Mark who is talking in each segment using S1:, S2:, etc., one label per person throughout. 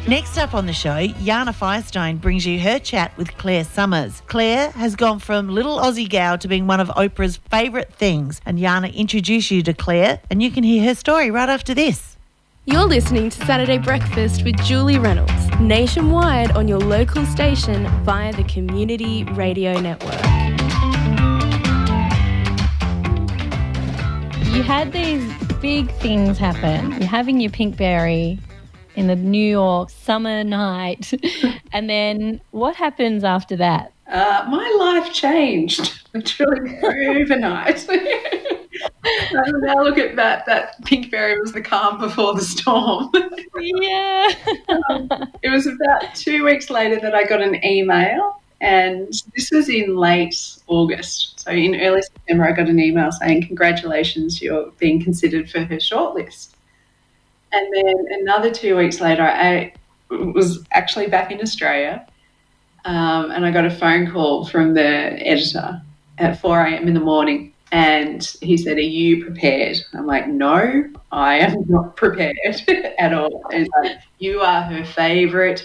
S1: Next up on the show, Jana Firestein brings you her chat with Claire Summers. Claire has gone from little Aussie gal to being one of Oprah's favourite things, and Jana introduced you to Claire, and you can hear her story right after this.
S2: You're listening to Saturday Breakfast with Julie Reynolds, nationwide on your local station via the Community Radio Network.
S3: You had these big things happen. You're having your Pinkberry in the New York summer night. And then what happens after that?
S4: My life changed literally overnight. Now look at that Pinkberry was the calm before the storm.
S3: Yeah.
S4: It was about 2 weeks later that I got an email, and this was in late August. So in early September, I got an email saying, congratulations, you're being considered for her shortlist. And then another 2 weeks later, I was actually back in Australia, and I got a phone call from the editor at 4 a.m. in the morning, and he said, are you prepared? I'm like, no, I am not prepared at all. And he's like, you are her favourite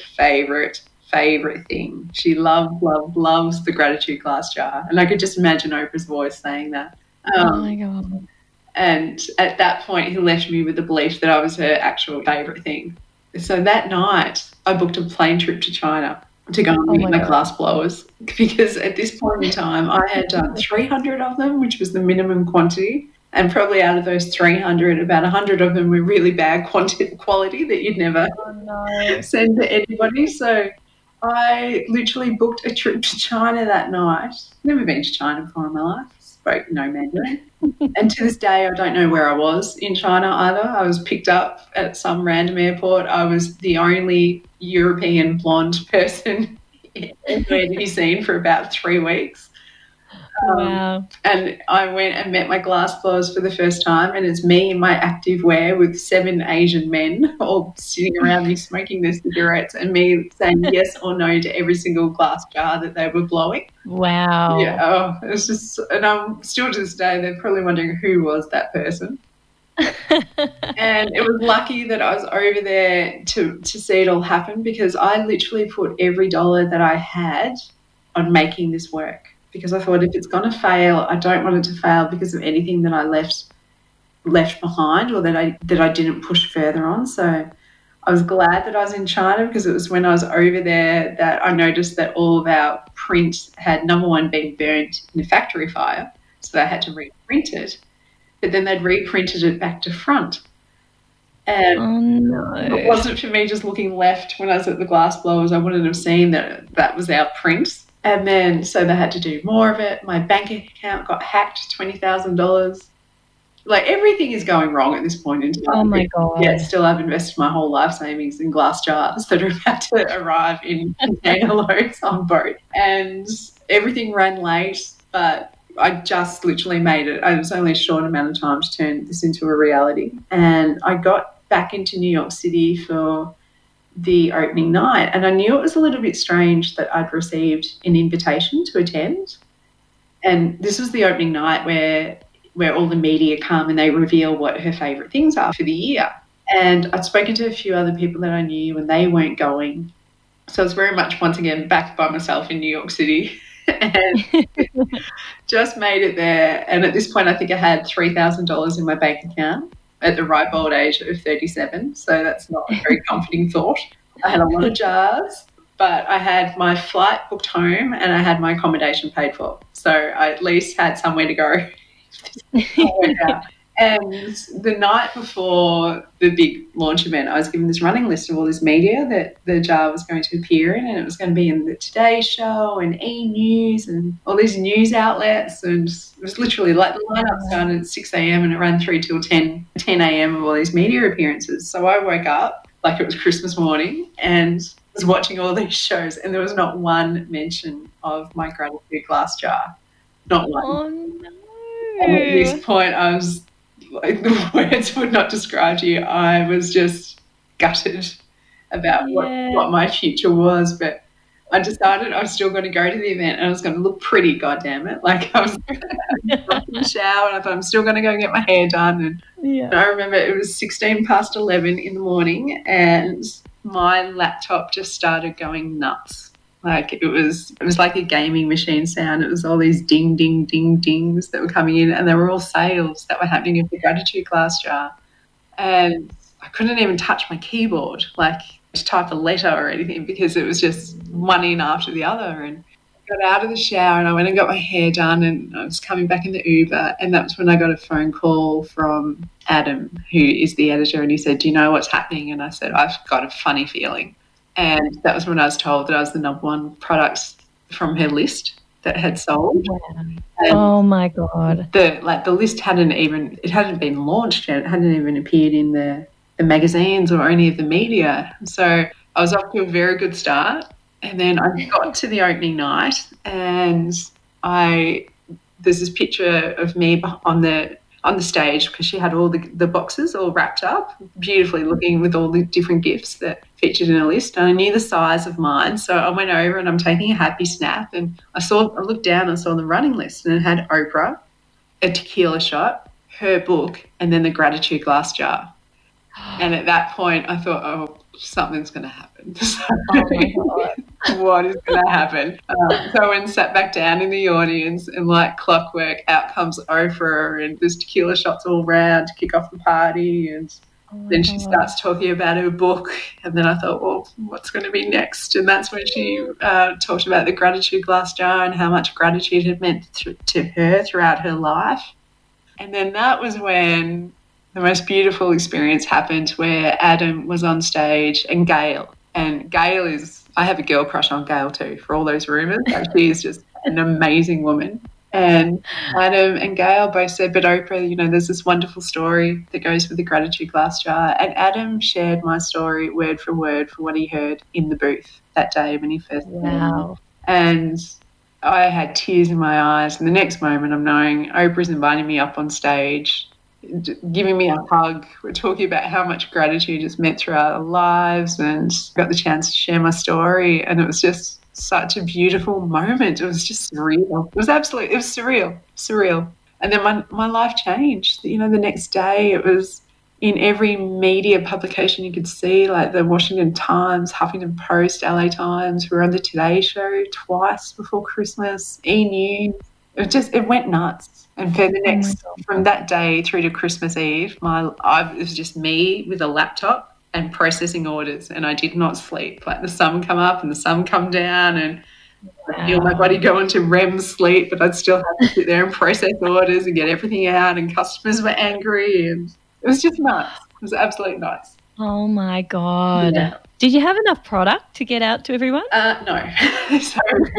S4: thing. She loves the gratitude glass jar. And I could just imagine Oprah's voice saying that.
S3: Oh, my God.
S4: And at that point, he left me with the belief that I was her actual favourite thing. So that night, I booked a plane trip to China to go and meet my glass blowers, because at this point in time, I had done 300 of them, which was the minimum quantity. And probably out of those 300, about 100 of them were really bad quality that you'd never send to anybody. So I literally booked a trip to China that night. Never been to China before in my life. Spoke no Mandarin. And to this day, I don't know where I was in China either. I was picked up at some random airport. I was the only European blonde person anywhere to be seen for about 3 weeks.
S3: Wow.
S4: And I went and met my glass blowers for the first time, and it's me in my active wear with 7 Asian men all sitting around me smoking their cigarettes, and me saying yes or no to every single glass jar that they were blowing.
S3: Wow.
S4: Yeah, it was just, and I'm still to this day, they're probably wondering who was that person. And it was lucky that I was over there to see it all happen, because I literally put every dollar that I had on making this work. Because I thought, if it's going to fail, I don't want it to fail because of anything that I left behind, or that I didn't push further on. So I was glad that I was in China, because it was when I was over there that I noticed that all of our print had, number one, been burnt in a factory fire, so they had to reprint it. But then they'd reprinted it back to front. And it wasn't for me just looking left when I was at the glass blowers. I wouldn't have seen that was our print. And then so they had to do more of it. My bank account got hacked, $20,000. Like, everything is going wrong at this point in time.
S3: Oh, my God.
S4: Yet still I've invested my whole life savings in glass jars that are about to arrive in container loads on boat. And everything ran late, but I just literally made it. It was only a short amount of time to turn this into a reality. And I got back into New York City for the opening night, and I knew it was a little bit strange that I'd received an invitation to attend. And this was the opening night where all the media come and they reveal what her favourite things are for the year. And I'd spoken to a few other people that I knew, and they weren't going. So I was very much, once again, back by myself in New York City, and just made it there. And at this point, I think I had $3,000 in my bank account at the ripe old age of 37. So that's not a very comforting thought. I had a lot of jars, but I had my flight booked home and I had my accommodation paid for. So I at least had somewhere to go. And the night before the big launch event, I was given this running list of all this media that the jar was going to appear in, and it was going to be in the Today Show and E! News and all these news outlets. And it was literally like the lineup started at 6 a.m. and it ran through till 10 a.m. of all these media appearances. So I woke up like it was Christmas morning and was watching all these shows, and there was not one mention of my gratitude glass jar. Not one.
S3: Oh, no.
S4: And at this point, I was, like, the words would not describe to you. I was just gutted about what my future was. But I decided I was still going to go to the event and I was going to look pretty, goddammit. Like, I was going to shower, and I thought I'm still going to go get my hair done. And I remember it was 11 in the morning, and my laptop just started going nuts. Like it was like a gaming machine sound. It was all these ding, ding, ding, dings that were coming in, and they were all sales that were happening in the gratitude glass jar. And I couldn't even touch my keyboard, like to type a letter or anything, because it was just one in after the other. And I got out of the shower and I went and got my hair done, and I was coming back in the Uber, and that was when I got a phone call from Adam, who is the editor, and he said, "Do you know what's happening?" And I said, "I've got a funny feeling." And that was when I was told that I was the #1 product from her list that had sold.
S3: Oh my God.
S4: The list hadn't been launched yet. It hadn't even appeared in the magazines or any of the media. So I was off to a very good start. And then I got to the opening night, and there's this picture of me on the stage, because she had all the boxes all wrapped up, beautifully looking, with all the different gifts that featured in a list. And I knew the size of mine, so I went over and I'm taking a happy snap, and I looked down and saw the running list, and it had Oprah, a tequila shot, her book, and then the gratitude glass jar. And at that point I thought, oh, something's going to happen. So,
S3: Oh my God.
S4: what is going to happen? So I went and sat back down in the audience, and like clockwork, out comes Oprah, and there's tequila shots all round to kick off the party, and then she starts talking about her book. And then I thought, well, what's going to be next? And that's when she talked about the gratitude glass jar and how much gratitude had meant to her throughout her life. And then that was when the most beautiful experience happened, where Adam was on stage and Gail. And Gail I have a girl crush on Gail too, for all those rumours. Like, she is just an amazing woman. And Adam and Gail both said, but Oprah, there's this wonderful story that goes with the gratitude glass jar. And Adam shared my story word for word for what he heard in the booth that day when he first came.
S3: Wow.
S4: And I had tears in my eyes. And the next moment I'm knowing Oprah's inviting me up on stage, giving me a hug. We're talking about how much gratitude has meant throughout our lives, and got the chance to share my story. And it was just such a beautiful moment. It was just surreal. It was surreal. And then my life changed. The next day it was in every media publication you could see, like the Washington Times, Huffington Post, LA Times. We were on the Today Show twice before Christmas, E! News. It went nuts. And for from that day through to Christmas Eve, it was just me with a laptop and processing orders, and I did not sleep. Like the sun come up and the sun come down, and I feel my body go into REM sleep, but I'd still have to sit there and process orders and get everything out, and customers were angry, and it was just nuts. It was absolutely nuts.
S3: Oh my God.
S4: Yeah.
S3: Did you have enough product to get out to everyone?
S4: No. So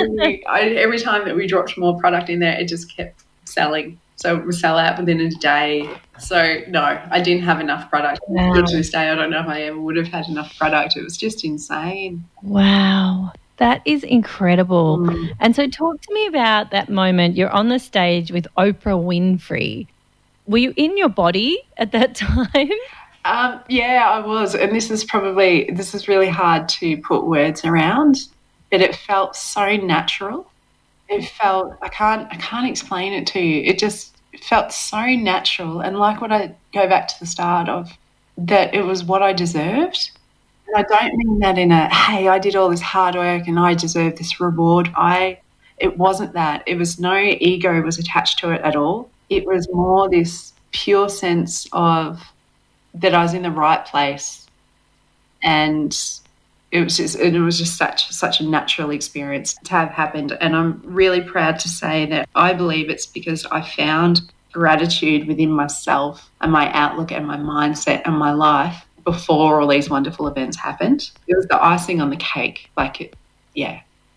S4: every time that we dropped more product in there, it just kept selling. So it would sell out within a day. So, no, I didn't have enough product.
S3: Wow.
S4: To this day, I don't know if I ever would have had enough product. It was just insane.
S3: Wow. That is incredible.
S4: Mm.
S3: And so talk to me about that moment. You're on the stage with Oprah Winfrey. Were you in your body at that time?
S4: Yeah, I was. And this is really hard to put words around, but it felt so natural. It felt, I can't explain it to you. It felt so natural. And like what I go back to the start of, that it was what I deserved. And I don't mean that in a, hey, I did all this hard work and I deserve this reward. It wasn't that. It was no ego was attached to it at all. It was more this pure sense of that I was in the right place, and it was just such a natural experience to have happened. And I'm really proud to say that I believe it's because I found gratitude within myself and my outlook and my mindset and my life before all these wonderful events happened. It was the icing on the cake. Yeah.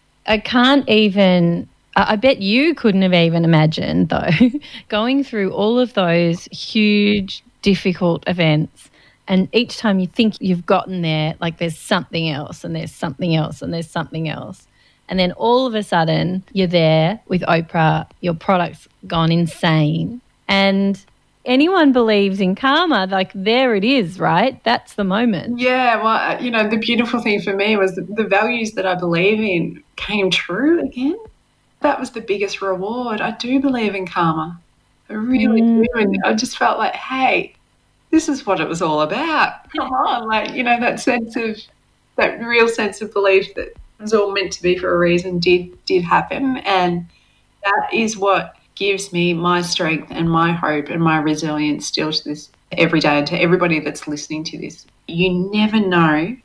S3: I bet you couldn't have even imagined, though, going through all of those huge, difficult events, and each time you think you've gotten there, like there's something else and there's something else and there's something else. And then all of a sudden you're there with Oprah, your product's gone insane. And anyone believes in karma, like there it is, right? That's the moment.
S4: Yeah, well, the beautiful thing for me was the values that I believe in came true again. That was the biggest reward. I do believe in karma. I really do. And I just felt like, hey, this is what it was all about. Come on, that sense of that real sense of belief that it was all meant to be for a reason did happen. And that is what gives me my strength and my hope and my resilience still to this every day. And to everybody that's listening to this, you never know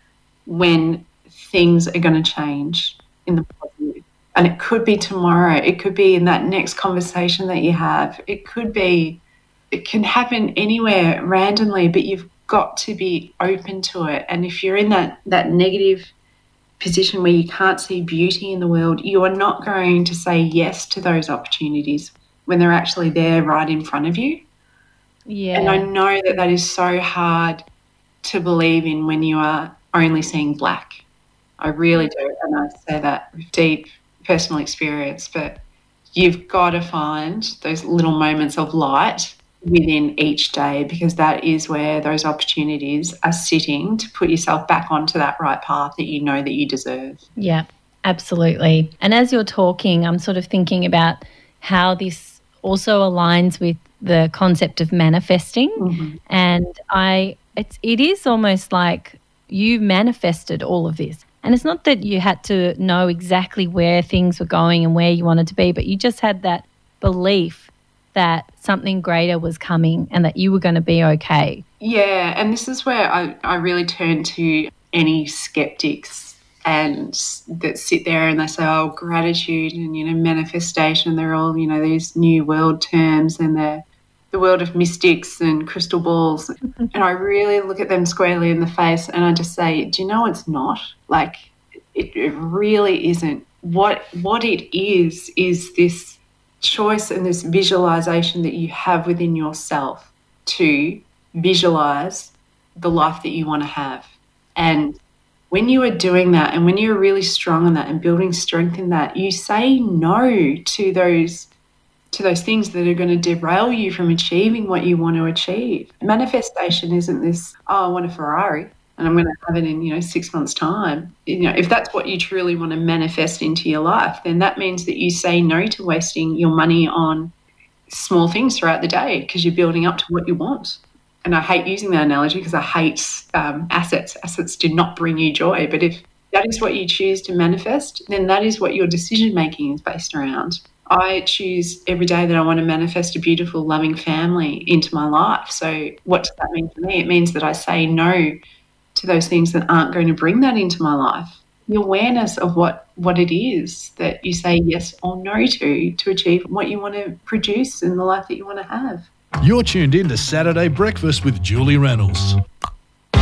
S4: when things are going to change in the positive. And it could be tomorrow. It could be in that next conversation that you have. It can happen anywhere randomly, but you've got to be open to it. And if you're in that negative position where you can't see beauty in the world, you are not going to say yes to those opportunities when they're actually there right in front of you.
S3: Yeah.
S4: And I know that is so hard to believe in when you are only seeing black. I really do. And I say that with deep personal experience, but you've got to find those little moments of light within each day, because that is where those opportunities are sitting to put yourself back onto that right path that you know that you deserve.
S3: Yeah, absolutely. And as you're talking, I'm sort of thinking about how this also aligns with the concept of manifesting.
S4: Mm-hmm.
S3: And it is almost like you manifested all of this. And it's not that you had to know exactly where things were going and where you wanted to be, but you just had that belief that something greater was coming and that you were going to be okay.
S4: Yeah, and this is where I really turn to any skeptics and that sit there and they say, oh, gratitude and, manifestation, they're all, these new world terms, and they're the world of mystics and crystal balls. And I really look at them squarely in the face and I just say, do you know it's not? Like, it really isn't. What it is this choice and this visualization that you have within yourself to visualize the life that you want to have. And when you are doing that and when you're really strong in that and building strength in that, you say no to those things that are going to derail you from achieving what you want to achieve. Manifestation isn't this, oh, I want a Ferrari and I'm going to have it in, 6 months' time. If that's what you truly want to manifest into your life, then that means that you say no to wasting your money on small things throughout the day because you're building up to what you want. And I hate using that analogy because I hate assets. Assets do not bring you joy. But if that is what you choose to manifest, then that is what your decision-making is based around. I choose every day that I want to manifest a beautiful, loving family into my life. So what does that mean for me? It means that I say no to those things that aren't going to bring that into my life. The awareness of what it is that you say yes or no to achieve what you want to produce in the life that you want to have.
S5: You're tuned in to Saturday Breakfast with Julie Reynolds.